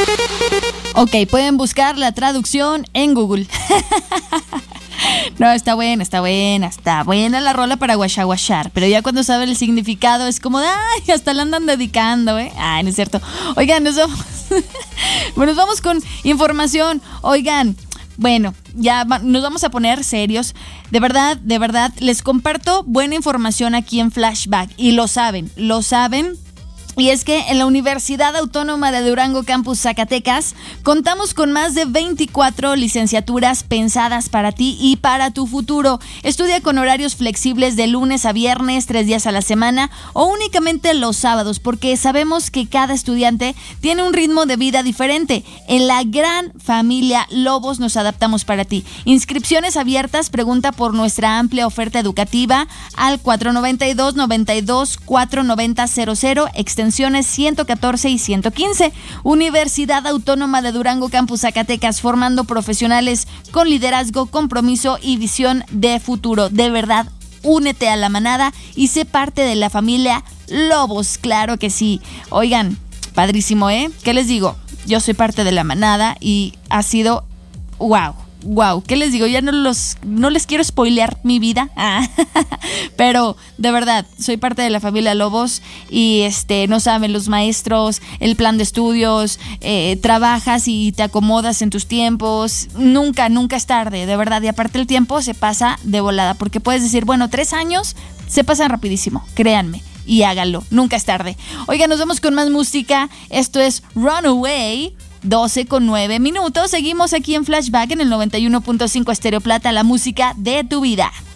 Ok, pueden buscar la traducción en Google. No, está buena la rola para guachaguachar, pero ya cuando sabe el significado es como, ay, hasta la andan dedicando, ¿eh? Ay, no es cierto. Oigan, nos vamos con información. Oigan, bueno, ya nos vamos a poner serios. De verdad, les comparto buena información aquí en Flashback y lo saben. Y es que en la Universidad Autónoma de Durango, Campus Zacatecas, contamos con más de 24 licenciaturas pensadas para ti y para tu futuro. Estudia con horarios flexibles de lunes a viernes, 3 días a la semana o únicamente los sábados, porque sabemos que cada estudiante tiene un ritmo de vida diferente. En la gran familia Lobos nos adaptamos para ti. Inscripciones abiertas, pregunta por nuestra amplia oferta educativa al 492-490-00, extensiones 114 y 115. Universidad Autónoma de Durango, Campus Zacatecas, formando profesionales con liderazgo, compromiso y visión de futuro. De verdad, únete a la manada y sé parte de la familia Lobos, claro que sí. Oigan, padrísimo, ¿eh? ¿Qué les digo? Yo soy parte de la manada y ha sido wow, ¿qué les digo? Ya no les quiero spoilear mi vida, pero de verdad, soy parte de la familia Lobos y no saben, los maestros, el plan de estudios, trabajas y te acomodas en tus tiempos, nunca es tarde, de verdad, y aparte el tiempo se pasa de volada, porque puedes decir, bueno, 3 años se pasan rapidísimo, créanme. Y háganlo, nunca es tarde. Oigan, nos vamos con más música. Esto es Runaway, 12:09. Seguimos aquí en Flashback en el 91.5 Estéreo Plata, la música de tu vida.